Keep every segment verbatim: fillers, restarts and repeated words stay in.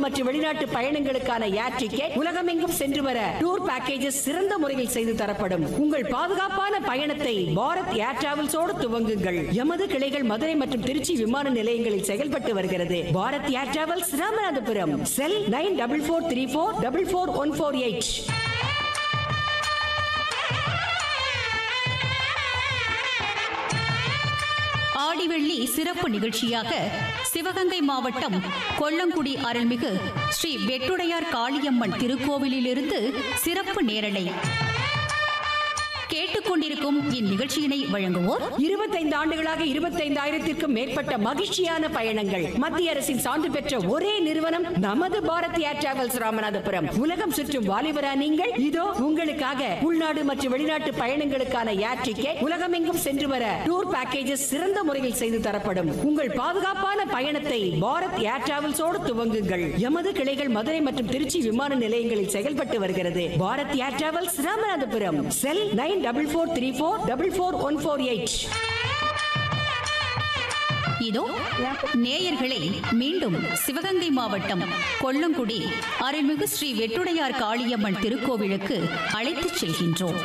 மற்றும் வெளிநாட்டு பயணங்களுக்கான ஏர் டிக்கெட், உலகமெங்கும் சென்று வர டூர் பேக்கேஜஸ் சிறந்த முறையில் செய்து தரப்படும். உங்கள் பாதுகாப்பான பயணத்தை பாரத் ஏர் டிராவல்ஸோடு துவங்குங்கள். எமது கிளைகள் மதுரை மற்றும் திருச்சி விமான நிலையங்களில் செயல்பட்டு வருகிறது. பாரத் ஏர் டிராவல்ஸ், ராமநாதபுரம். செல் nine double four three four double four one four eight. ஆடிவெள்ளி சிறப்பு நிகழ்ச்சியாக சிவகங்கை மாவட்டம் கொல்லங்குடி அருள்மிகு ஸ்ரீ வெட்டுடையார் காளியம்மன் திருக்கோவிலிலிருந்து சிறப்பு நேரலை. கேட்டுக்கொண்டிருக்கும் இந்நிகழ்ச்சியினை வழங்குவோர் இருபத்தைந்து ஆண்டுகளாக இருபத்தைந்தாயிரத்திற்கும் மேற்பட்ட மகிழ்ச்சியான பயணங்கள். மத்திய அரசின் சான்று பெற்ற ஒரே நிறுவனம் நமது பாரத் ஏர் டிராவல்ஸ், ராமநாதபுரம். உலகம் சுற்றும் வாலிபரா நீங்கள்? இதோ உங்களுக்காக உள்நாடு மற்றும் வெளிநாட்டு பயணங்களுக்கான ஏர் டிக்கெட், உலகமெங்கும் சென்று வர டூர் பேக்கேஜஸ் சிறந்த முறையில் செய்து தரப்படும். உங்கள் பாதுகாப்பான பயணத்தை பாரத் ஏர் டிராவல்ஸோடு துவங்குங்கள். எமது கிளைகள் மதுரை மற்றும் திருச்சி விமான நிலையங்களில் செயல்பட்டு வருகிறது. பாரத் ஏர் டிராவல்ஸ், ராமநாதபுரம். செல் nine double four three four double four one four eight. இதோ நேயர்களை மீண்டும் சிவகங்கை மாவட்டம் கொல்லங்குடி அருள்மிகு ஸ்ரீ வெட்டுடையார் காளியம்மன் திருக்கோவிலுக்கு அழைத்துச் செல்கின்றோம்.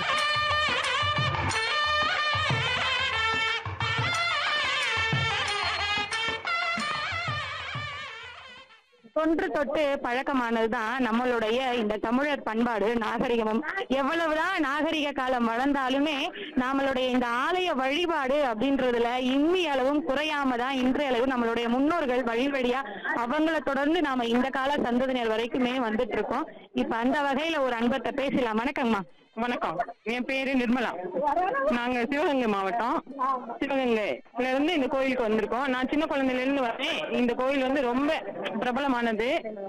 தொன்று தொட்டு பழக்கமானதுதான் நம்மளுடைய இந்த தமிழர் பண்பாடு, நாகரிகமும். எவ்வளவுதான் நாகரிக காலம் வளர்ந்தாலுமே நம்மளுடைய இந்த ஆலய வழிபாடு அப்படின்றதுல இம்மி அளவும் குறையாம தான் இன்றைய அளவு நம்மளுடைய முன்னோர்கள் வழி வழியா அவங்கள தொடர்ந்து நாம இந்த கால சந்ததியினர் வரைக்குமே வந்துட்டு இருக்கோம். இப்ப அந்த வகையில ஒரு அன்பத்தை பேசலாம். வணக்கம்மா. வணக்கம், என் பேரு நிர்மலா. நாங்க சிவகங்கை மாவட்டம் சிவகங்கைல இருந்து இந்த கோயிலுக்கு வந்திருக்கோம். நான் சின்ன குழந்தையில இருந்து வரேன். இந்த கோயில் வந்து ரொம்ப பிரபலமானது.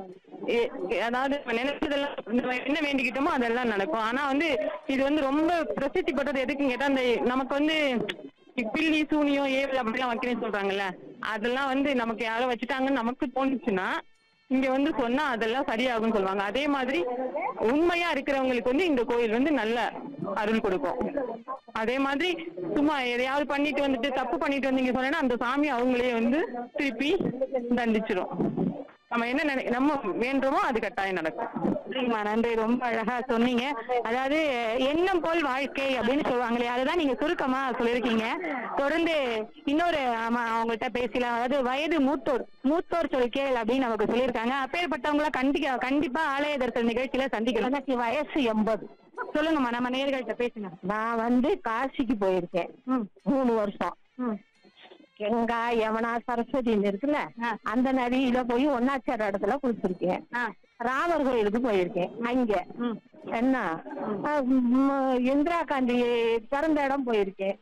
அதாவது நினைச்சதெல்லாம் என்ன வேண்டிக்கிட்டோமோ அதெல்லாம் நடக்கும். ஆனா வந்து இது வந்து ரொம்ப பிரசித்தி பெற்றது எதுக்குன்னு கேட்டா, அந்த நமக்கு வந்து பில்லி சூனியம் ஏவல் அப்படிலாம் வைக்கிறேன்னு சொல்றாங்கல்ல, அதெல்லாம் வந்து நமக்கு யாரோ வச்சுட்டாங்கன்னு நமக்கு தோணுச்சுன்னா இங்க வந்து சொன்னா அதெல்லாம் சரியாகும்னு சொல்லுவாங்க. அதே மாதிரி உண்மையா இருக்கிறவங்களுக்கு வந்து இந்த கோயில் வந்து நல்ல அருள் கொடுக்கும். அதே மாதிரி சும்மா எதையாவது பண்ணிட்டு வந்துட்டு தப்பு பண்ணிட்டு வந்தீங்க சொன்னா அந்த சாமி அவங்களே வந்து திருப்பி தண்டிச்சிடும். நம்ம என்ன நினை நம்ம வேண்டுமோ அது கட்டாயம் நடக்கும். சரிம்மா, நன்றி. ரொம்ப அழகா சொன்னீங்க. அதாவது எண்ணம் போல் வாழ்க்கை அப்படின்னு சொல்லுவாங்களே, அதுதான் நீங்க சுருக்கமா சொல்லியிருக்கீங்க. தொடர்ந்து இன்னொரு ஆமா அவங்கள்ட்ட பேசலாம். அதாவது வயது மூத்தோர் மூத்தோர் சொல் கேள் அப்படின்னு நமக்கு சொல்லியிருக்காங்க. அப்பேற்பட்டவங்கள கண்டிப்பா கண்டிப்பா ஆலய தரிசன நிகழ்ச்சியில சந்திக்கலாம். எனக்கு வயசு எண்பது. சொல்லுங்கம்மா, நம்ம நேயர்கள்ட்ட பேசுங்க. நான் வந்து காசிக்கு போயிருக்கேன் மூணு வருஷம். கங்கா யமுனா சரஸ்வதினு இருக்குல்ல, அந்த நதியில போய் ஒன்னாச்சார இடத்துல குளிச்சிருக்கேன். ராமர் கோயிலுக்கு போயிருக்கேன். அங்க என்ன இந்திரா காந்தி பிறந்த இடம் போயிருக்கேன்.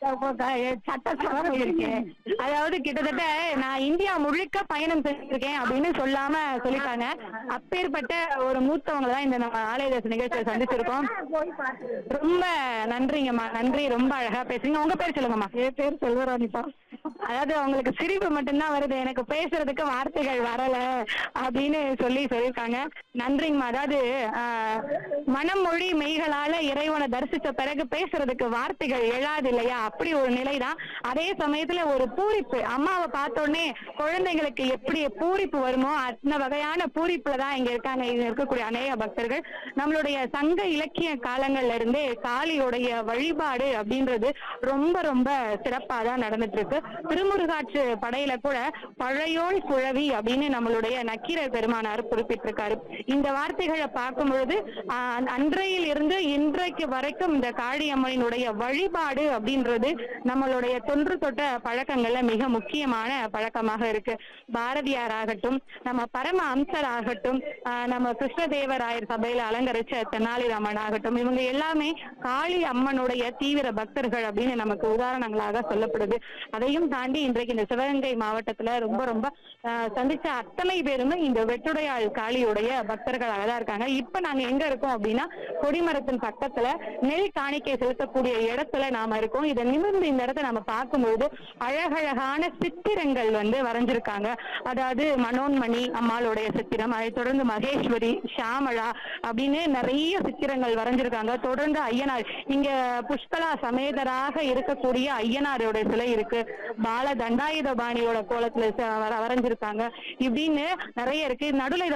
சட்டசபை போயிருக்கேன். அதாவது கிட்டத்தட்ட நான் இந்தியா முழுக்க பயணம் செஞ்சிருக்கேன் அப்படின்னு சொல்லாம சொல்லிட்டாங்க. அப்பேற்பட்ட ஒரு மூத்தவங்க தான் இந்த நம்ம ஆலய தரிசன நிகழ்ச்சியை சந்திச்சிருக்கோம். ரொம்ப நன்றிங்கம்மா, நன்றி. ரொம்ப அழகா பேசுறீங்க. உங்க பேர் சொல்லுங்கம்மா. என் பேர் செல்வராணிப்பா. அதாவது அவங்களுக்கு சிரிப்பு மட்டும்தான் வருது, எனக்கு பேசுறதுக்கு வார்த்தைகள் வரல அப்படின்னு சொல்லி சொல்லியிருக்காங்க. நன்றிங்கம்மா. அதாவது ஆஹ் மனம் மொழி மெய்களால இறைவனை தரிசித்த பிறகு பேசுறதுக்கு வார்த்தைகள் எழாது இல்லையா, அப்படி ஒரு நிலைதான். அதே சமயத்துல ஒரு பூரிப்பு, அம்மாவை பார்த்த உடனே குழந்தைங்களுக்கு எப்படி பூரிப்பு வருமோ அந்த வகையான பூரிப்புலதான் இங்க இருக்காங்க இங்க இருக்கக்கூடிய அநேக பக்தர்கள். நம்மளுடைய சங்க இலக்கிய காலங்கள்ல இருந்தே காளியுடைய வழிபாடு அப்படின்றது ரொம்ப ரொம்ப சிறப்பா தான் நடந்துட்டு இருக்கு. திருமுருகாற்று படையில கூட பழையோன் குழவி அப்படின்னு நம்மளுடைய நக்கீரர் பெருமானார் குறிப்பிட்டிருக்காரு. இந்த வார்த்தைகளை பார்க்கும் பொழுது அன்றையில் இருந்து இன்றைக்கு வரைக்கும் இந்த காளியம்மனினுடைய வழிபாடு அப்படின்றது நம்மளுடைய தொன்று தொட்ட பழக்கங்கள்ல மிக முக்கியமான பழக்கமாக இருக்கு. பாரதியார் ஆகட்டும், நம்ம பரம அம்சர் ஆகட்டும், நம்ம கிருஷ்ணதேவராயர் சபையில அலங்கரிச்ச தெனாலிராமன் ஆகட்டும், இவங்க எல்லாமே காளி அம்மனுடைய தீவிர பக்தர்கள் அப்படின்னு நமக்கு உதாரணங்களாக சொல்லப்படுது. அதையும் தாண்டி இன்றைக்கு இந்த சிவகங்கை மாவட்டத்துல ரொம்ப ரொம்ப சந்திச்ச அத்தனை பேருமே இந்த வெட்டுடையாள் காளியுடைய பக்தர்களாக தான் இருக்காங்க. இப்ப நாங்க எங்க இருக்கோம் அப்படின்னா கொடிமரத்தின் பக்கத்துல நெல் காணிக்கை செலுத்தக்கூடிய இடத்துல நாம இருக்கோம். இதை நிமிர்ந்து இந்த இடத்த நம்ம பார்க்கும்போது அழகழகான சித்திரங்கள் வந்து வரைஞ்சிருக்காங்க. அதாவது மனோன்மணி அம்மாளுடைய சித்திரம், அதை தொடர்ந்து மகேஸ்வரி, ஷாமளா அப்படின்னு நிறைய சித்திரங்கள் வரைஞ்சிருக்காங்க. தொடர்ந்து ஐயனார், இங்க புஷ்கலா சமேதராக இருக்கக்கூடிய ஐயனாரோட சிலை இருக்கு. பால தண்டாயுதபாணியோட கோலத்துல வரைஞ்சிருக்காங்க. இப்படின்னு நிறைய இருக்கு. நடுல